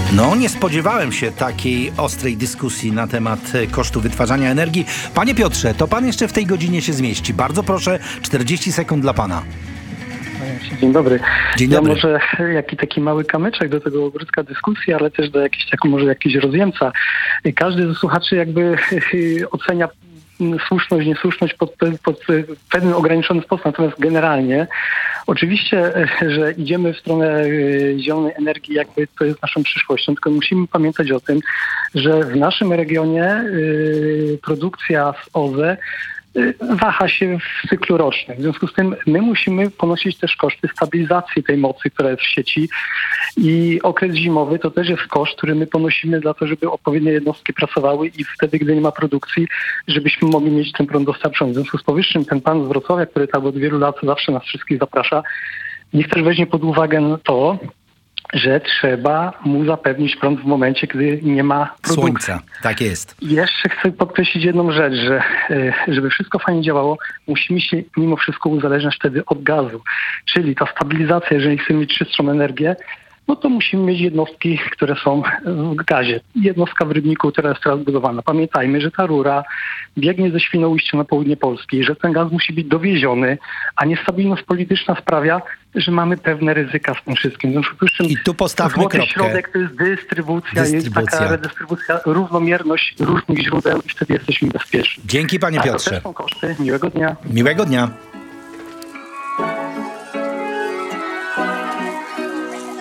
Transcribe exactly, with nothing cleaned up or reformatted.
No, nie spodziewałem się takiej ostrej dyskusji na temat kosztu wytwarzania energii. Panie Piotrze, to pan jeszcze w tej godzinie się zmieści. Bardzo proszę, czterdzieści sekund dla pana. Dzień dobry. Dzień dobry. Ja może jaki taki mały kamyczek do tego ogródka dyskusji, ale też do jakiejś taką może jakiś rozjemca. Każdy ze słuchaczy jakby ocenia słuszność, niesłuszność pod, pod pewien ograniczony sposób. Natomiast generalnie oczywiście, że idziemy w stronę zielonej energii, jakby to jest naszą przyszłością, tylko musimy pamiętać o tym, że w naszym regionie produkcja z O Z E waha się w cyklu rocznym. W związku z tym my musimy ponosić też koszty stabilizacji tej mocy, która jest w sieci, i okres zimowy to też jest koszt, który my ponosimy za to, żeby odpowiednie jednostki pracowały i wtedy, gdy nie ma produkcji, żebyśmy mogli mieć ten prąd dostarczony. W związku z powyższym ten pan z Wrocławia, który tak od wielu lat zawsze nas wszystkich zaprasza, niech też weźmie pod uwagę to, że trzeba mu zapewnić prąd w momencie, gdy nie ma produkcji. Słońca, tak jest. I jeszcze chcę podkreślić jedną rzecz, że żeby wszystko fajnie działało, musimy się mimo wszystko uzależniać wtedy od gazu. Czyli ta stabilizacja, jeżeli chcemy mieć czystszą energię, no to musimy mieć jednostki, które są w gazie. Jednostka w Rybniku, która jest teraz budowana. Pamiętajmy, że ta rura biegnie ze Świnoujścia na południe Polski, że ten gaz musi być dowieziony, a niestabilność polityczna sprawia, że mamy pewne ryzyka z tym wszystkim. I tu postawmy złoty kropkę. Środek to jest dystrybucja, Dystrybucja. jest taka redystrybucja, równomierność różnych źródeł i wtedy jesteśmy bezpieczni. Dzięki, panie A to Piotrze. też są koszty. Miłego dnia. Miłego dnia.